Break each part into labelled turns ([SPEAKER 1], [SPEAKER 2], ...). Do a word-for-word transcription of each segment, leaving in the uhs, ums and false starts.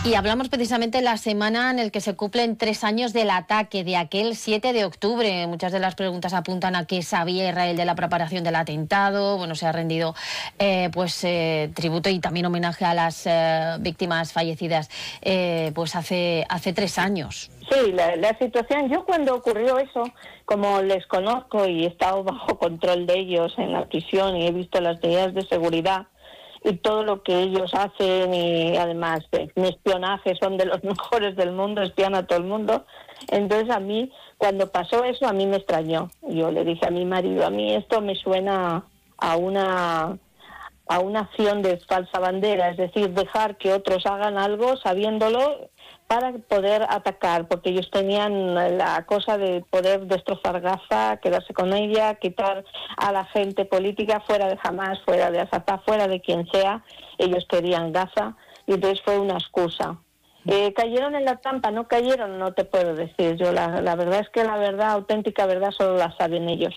[SPEAKER 1] Y hablamos precisamente la semana en la que se cumplen tres años del ataque de aquel siete de octubre. Muchas de las preguntas apuntan a que sabía Israel de la preparación del atentado. Bueno, se ha rendido eh, pues eh, tributo y también homenaje a las eh, víctimas fallecidas eh, pues hace, hace tres años.
[SPEAKER 2] Sí, la, la situación, yo cuando ocurrió eso, como les conozco y he estado bajo control de ellos en la prisión y he visto las medidas de seguridad, y todo lo que ellos hacen, y además en espionaje son de los mejores del mundo, espían a todo el mundo. Entonces a mí, cuando pasó eso, a mí me extrañó. Yo le dije a mi marido, a mí esto me suena a una, a una acción de falsa bandera, es decir, dejar que otros hagan algo sabiéndolo para poder atacar, porque ellos tenían la cosa de poder destrozar Gaza, quedarse con ella, quitar a la gente política fuera de Hamas, fuera de Al-Fatah, fuera de quien sea. Ellos querían Gaza y entonces fue una excusa. Eh, ¿Cayeron en la trampa? ¿No cayeron? No te puedo decir. Yo la, la verdad es que la verdad, auténtica verdad, solo la saben ellos.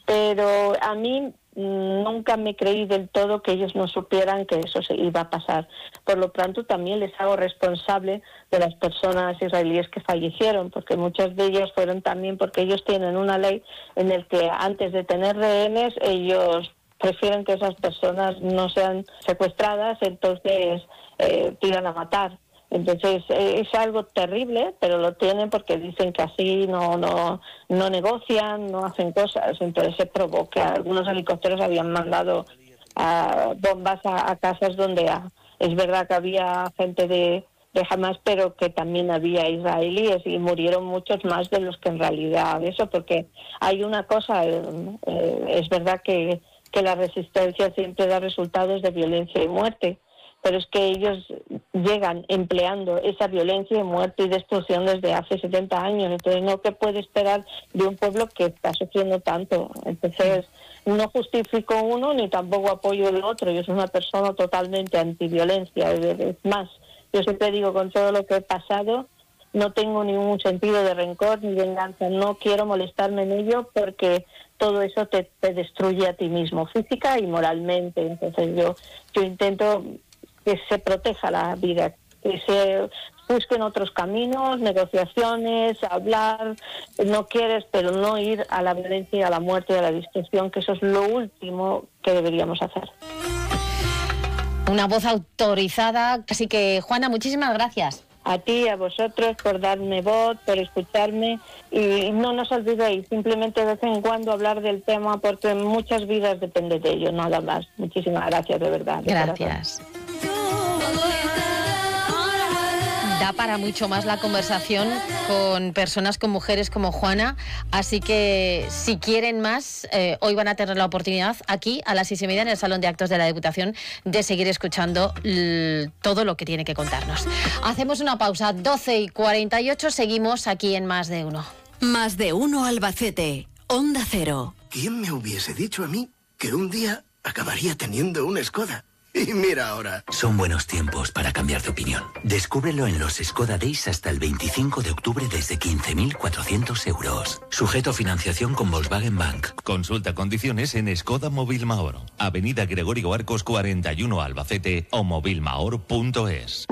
[SPEAKER 2] Pero a mí nunca me creí del todo que ellos no supieran que eso se iba a pasar. Por lo tanto, también les hago responsable de las personas israelíes que fallecieron, porque muchas de ellas fueron también porque ellos tienen una ley en la que antes de tener rehenes, ellos prefieren que esas personas no sean secuestradas, entonces eh, tiran a matar. Entonces eh, es algo terrible, pero lo tienen porque dicen que así no no no negocian, no hacen cosas. Entonces se provoca. Algunos helicópteros habían mandado uh, bombas a, a casas donde a, es verdad que había gente de, de Hamas, pero que también había israelíes y murieron muchos más de los que en realidad eso, porque hay una cosa, eh, eh, es verdad que, que la resistencia siempre da resultados de violencia y muerte, pero es que ellos llegan empleando esa violencia y muerte y destrucción desde hace setenta años. Entonces, no se puede esperar de un pueblo que está sufriendo tanto. Entonces, no justifico uno ni tampoco apoyo el otro. Yo soy una persona totalmente antiviolencia. Es más, yo siempre digo, con todo lo que he pasado, no tengo ningún sentido de rencor ni venganza. No quiero molestarme en ello porque todo eso te, te destruye a ti mismo, física y moralmente. Entonces, yo, yo intento que se proteja la vida, que se busquen otros caminos, negociaciones, hablar. No quieres, pero no ir a la violencia, a la muerte y a la destrucción, que eso es lo último que deberíamos hacer.
[SPEAKER 1] Una voz autorizada, así que Juana, muchísimas gracias.
[SPEAKER 2] A ti, a vosotros, por darme voz, por escucharme, y no nos olvidéis, simplemente de vez en cuando hablar del tema, porque muchas vidas dependen de ello, nada más. Muchísimas gracias, de verdad. De
[SPEAKER 1] gracias. Corazón. Da para mucho más la conversación con personas, con mujeres como Juana, así que si quieren más, eh, hoy van a tener la oportunidad aquí a las seis y media en el Salón de Actos de la Diputación de seguir escuchando l- todo lo que tiene que contarnos. Hacemos una pausa, doce y cuarenta y ocho, seguimos aquí en Más de Uno.
[SPEAKER 3] Más de Uno Albacete, Onda Cero.
[SPEAKER 4] ¿Quién me hubiese dicho a mí que un día acabaría teniendo una Skoda? Y mira ahora.
[SPEAKER 5] Son buenos tiempos para cambiar de opinión. Descúbrelo en los Skoda Days hasta el veinticinco de octubre desde quince mil cuatrocientos euros. Sujeto a financiación con Volkswagen Bank.
[SPEAKER 6] Consulta condiciones en Skoda Mobilmahor. Avenida Gregorio Arcos cuarenta y uno Albacete o mobilmahor punto es.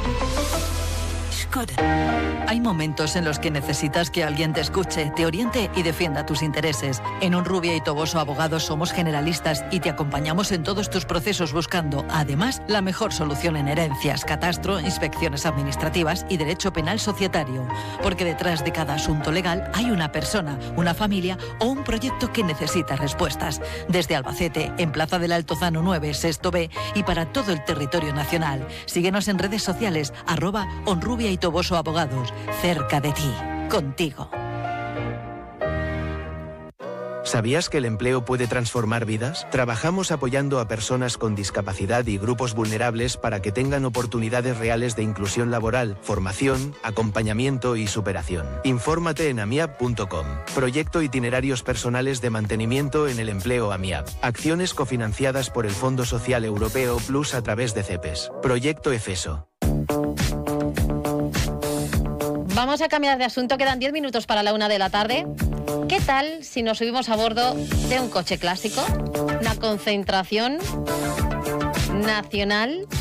[SPEAKER 7] Hay momentos en los que necesitas que alguien te escuche, te oriente y defienda tus intereses. En Onrubia y Toboso Abogados somos generalistas y te acompañamos en todos tus procesos buscando, además, la mejor solución en herencias, catastro, inspecciones administrativas y derecho penal societario. Porque detrás de cada asunto legal hay una persona, una familia o un proyecto que necesita respuestas. Desde Albacete, en Plaza del Altozano nueve, Sexto B y para todo el territorio nacional. Síguenos en redes sociales, arroba Onrubia y Toboso Abogados, cerca de ti, contigo.
[SPEAKER 8] ¿Sabías que el empleo puede transformar vidas? Trabajamos apoyando a personas con discapacidad y grupos vulnerables para que tengan oportunidades reales de inclusión laboral, formación, acompañamiento y superación. Infórmate en amiap punto com. Proyecto Itinerarios Personales de Mantenimiento en el Empleo AMIAP. Acciones cofinanciadas por el Fondo Social Europeo Plus a través de CEPES. Proyecto EFESO.
[SPEAKER 1] Vamos a cambiar de asunto, quedan diez minutos para la una de la tarde. ¿Qué tal si nos subimos a bordo de un coche clásico? Una concentración nacional